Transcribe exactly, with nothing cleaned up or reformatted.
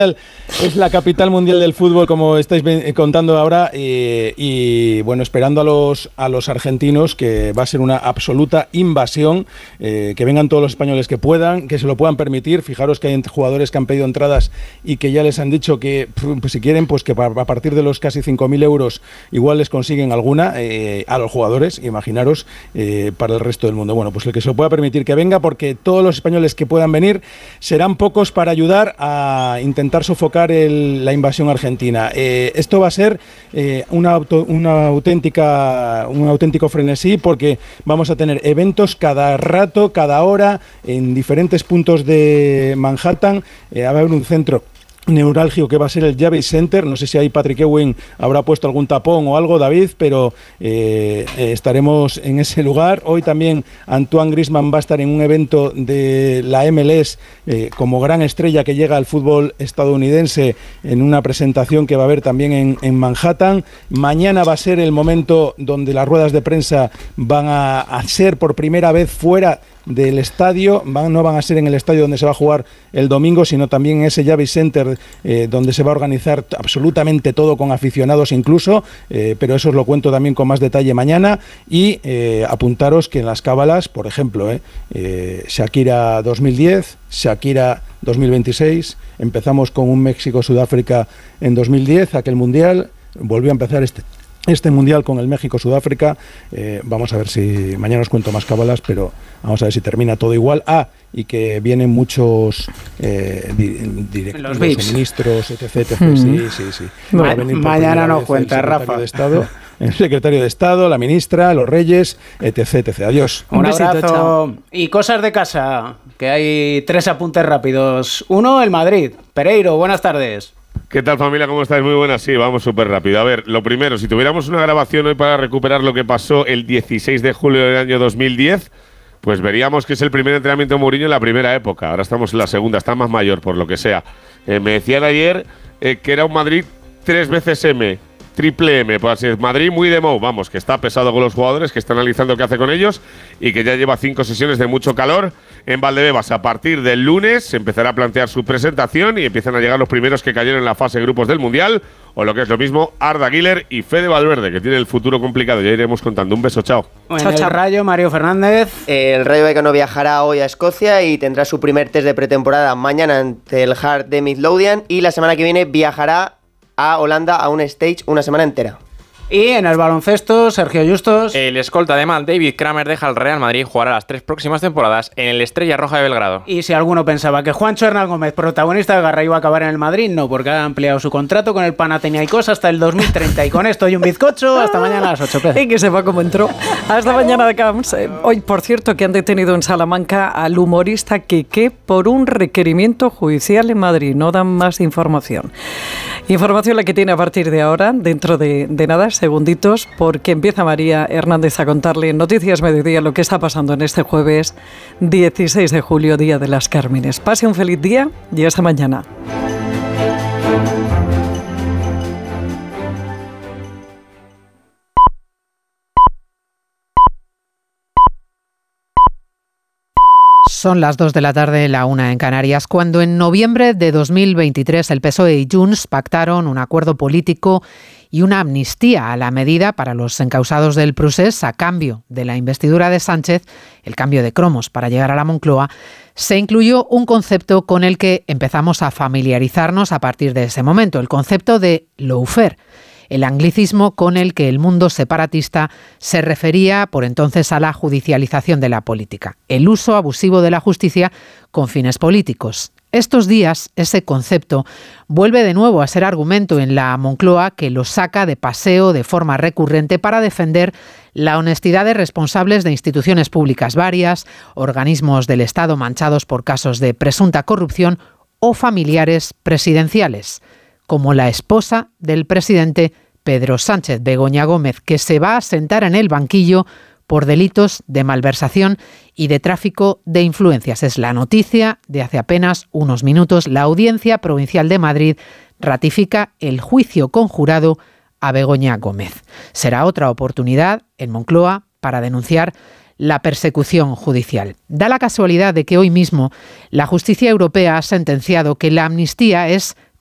Es la capital mundial del fútbol, como estáis contando ahora, y, y bueno, esperando a los, a los argentinos, que va a ser una absoluta invasión, eh, que vengan todos los españoles que puedan, que se lo puedan permitir. Fijaros que hay jugadores que han pedido entradas y que ya les han dicho que pues, si quieren, pues que a partir de los casi cinco mil euros igual les consiguen alguna eh, a los jugadores, imaginaros, eh, para el resto del mundo. Bueno, pues el que se lo pueda permitir que venga, porque todos los españoles que puedan venir serán pocos para ayudar a intentar sofocar el, la invasión argentina. Eh, esto va a ser eh, una, auto, una auténtica, un auténtico frenesí, porque vamos a tener eventos cada rato, cada hora, en diferentes puntos de Manhattan. Eh, va a haber un centro neurálgico que va a ser el Javits Center. No sé si ahí Patrick Ewing habrá puesto algún tapón o algo, David, pero eh, eh, estaremos en ese lugar. Hoy también Antoine Griezmann va a estar en un evento de la M L S eh, como gran estrella que llega al fútbol estadounidense, en una presentación que va a haber también en, en Manhattan. Mañana va a ser el momento donde las ruedas de prensa van a, a ser por primera vez fuera del estadio. Van, no van a ser en el estadio donde se va a jugar el domingo, sino también en ese Javits Center, eh, donde se va a organizar absolutamente todo, con aficionados incluso, eh, pero eso os lo cuento también con más detalle mañana. Y eh, apuntaros que en las cábalas, por ejemplo, eh, eh, Shakira dos mil diez, Shakira dos mil veintiséis, empezamos con un México-Sudáfrica en dos mil diez, aquel mundial, volvió a empezar este Este mundial con el México-Sudáfrica. Eh, vamos a ver si mañana os cuento más cábalas, pero vamos a ver si termina todo igual. Ah, y que vienen muchos eh, di directivos, ministros, etc, etc. Mm. Sí, sí, sí. Ma mañana nos cuenta, Rafa. De Estado, el secretario de Estado, la ministra, los reyes, etc, etcétera. Adiós. Un, Un abrazo. Besito, chao. Y cosas de casa, que hay tres apuntes rápidos. Uno, el Madrid. Pereiro, buenas tardes. ¿Qué tal, familia? ¿Cómo estáis? Muy buenas. Sí, vamos súper rápido. A ver, lo primero, si tuviéramos una grabación hoy para recuperar lo que pasó el dieciséis de julio del año dos mil diez, pues veríamos que es el primer entrenamiento de Mourinho en la primera época. Ahora estamos en la segunda, está más mayor, por lo que sea. Eh, me decían ayer eh, que era un Madrid tres veces M, triple M, pues así es, Madrid muy de Mou, vamos, que está pesado con los jugadores, que está analizando qué hace con ellos y que ya lleva cinco sesiones de mucho calor en Valdebebas. A partir del lunes se empezará a plantear su presentación y empiezan a llegar los primeros que cayeron en la fase de grupos del Mundial, o lo que es lo mismo, Arda Güler y Fede Valverde, que tiene el futuro complicado. Ya iremos contando. Un beso, chao. Bueno, chao, chao. El Rayo, Mario Fernández. El Rayo Vallecano viajará hoy a Escocia y tendrá su primer test de pretemporada mañana ante el Heart de Midlothian, y la semana que viene viajará a Holanda a un stage una semana entera. Y en el baloncesto, Sergio Justos. El escolta alemán David Kramer deja al Real Madrid y jugará las tres próximas temporadas en el Estrella Roja de Belgrado. Y si alguno pensaba que Juancho Hernán Gómez, protagonista de Garra, iba a acabar en el Madrid, no, porque ha ampliado su contrato con el Panathinaikos hasta el dos mil treinta. Y con esto y un bizcocho, hasta mañana a las ocho. Y que sepa cómo entró. Hasta mañana de Camps. Hoy, por cierto, que han detenido en Salamanca al humorista Keke por un requerimiento judicial en Madrid. No dan más información. Información la que tiene a partir de ahora, dentro de, de nada, segunditos, porque empieza María Hernández a contarle en Noticias Mediodía lo que está pasando en este jueves dieciséis de julio, Día de las Cármenes. Pase un feliz día y hasta mañana. Son las dos de la tarde, la una en Canarias, cuando en noviembre de dos mil veintitrés el P S O E y Junts pactaron un acuerdo político y una amnistía a la medida para los encausados del procés a cambio de la investidura de Sánchez, el cambio de cromos para llegar a la Moncloa. Se incluyó un concepto con el que empezamos a familiarizarnos a partir de ese momento, el concepto de lawfare, el anglicismo con el que el mundo separatista se refería por entonces a la judicialización de la política, el uso abusivo de la justicia con fines políticos. Estos días, ese concepto vuelve de nuevo a ser argumento en la Moncloa, que lo saca de paseo de forma recurrente para defender la honestidad de responsables de instituciones públicas varias, organismos del Estado manchados por casos de presunta corrupción o familiares presidenciales, como la esposa del presidente Pedro Sánchez, Begoña Gómez, que se va a sentar en el banquillo por delitos de malversación y de tráfico de influencias. Es la noticia de hace apenas unos minutos. La Audiencia Provincial de Madrid ratifica el juicio conjurado a Begoña Gómez. Será otra oportunidad en Moncloa para denunciar la persecución judicial. Da la casualidad de que hoy mismo la justicia europea ha sentenciado que la amnistía es